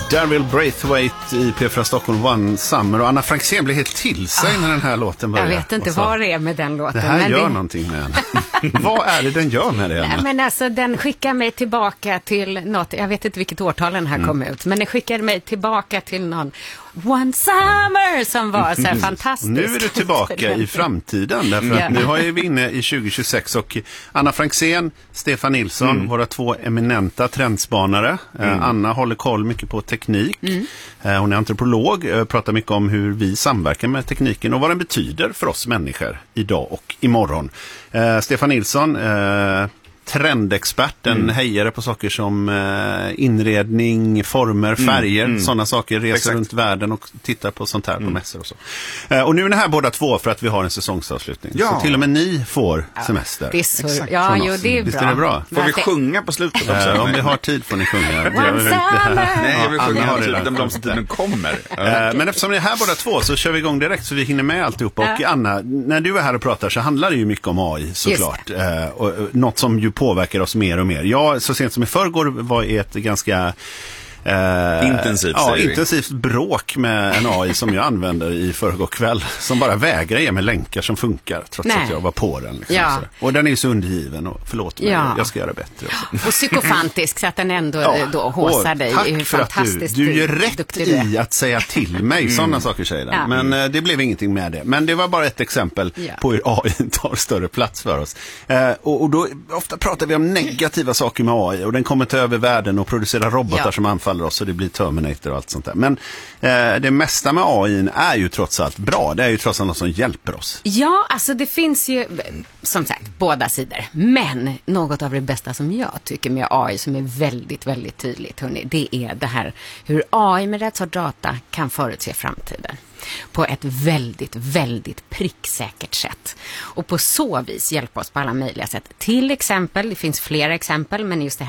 Daryl Braithwaite i P4 Stockholm One Summer, och Anna Franzén blev helt till sig när den här låten började. Jag vet inte vad det är med den låten. Det här gör någonting med henne. Vad är det den gör med det? Nej, men alltså, den skickar mig tillbaka till något, jag vet inte vilket årtal den här kom ut, men den skickar mig tillbaka till någon One Summer som var så här fantastisk. Nu är du tillbaka i framtiden, därför att nu har vi inne i 2026 och Anna Franzén, Stefan Nilsson, våra två eminenta trendspanare. Anna håller koll mycket på teknik. Hon är antropolog, pratar mycket om hur vi samverkar med tekniken och vad den betyder för oss människor idag och imorgon. Stefan Nilsson, trendexperten, hejare på saker som inredning, former, färger, sådana saker, reser runt världen och tittar på sånt här på mässor och så. Och nu är det här båda två för att vi har en säsongsavslutning. Ja. Så till och med ni får semester. Det är så, ja, jo, det är bra. Visst är det bra? Får vi sjunga på slutet också? Om vi har tid får ni sjunga. Nej, jag vill sjunga på slutet, den blomstertiden kommer. Men eftersom ni är här båda två så kör vi igång direkt så vi hinner med alltihopa. Och Anna, när du är här och pratar så handlar det ju mycket om AI såklart. Och något som ju påverkar oss mer och mer. Jag så sent som i förrgår var i ett ganska intensivt bråk med en AI som jag använder i förrgår kväll, som bara vägrar ge mig länkar som funkar trots att jag var på den. Liksom, och den är ju så undergiven och förlåt mig, jag ska göra bättre också. Och psykofantisk så att den ändå då håsar dig. Tack för att du gör rätt i att säga till mig sådana saker, säger den. Men det blev ingenting med det. Men det var bara ett exempel på hur AI tar större plats för oss. Och då ofta pratar vi om negativa saker med AI och den kommer ta över världen och producera robotar som anfaller oss, så det blir Terminator och allt sånt där. Men det mesta med AI är ju trots allt bra. Det är ju trots allt något som hjälper oss. Ja, alltså det finns ju som sagt båda sidor. Men något av det bästa som jag tycker med AI som är väldigt, väldigt tydligt, hörni, det är det här hur AI med rätt sorts data kan förutse framtiden på ett väldigt, väldigt pricksäkert sätt. Och på så vis hjälpa oss på alla möjliga sätt. Till exempel, det finns flera exempel, men just det här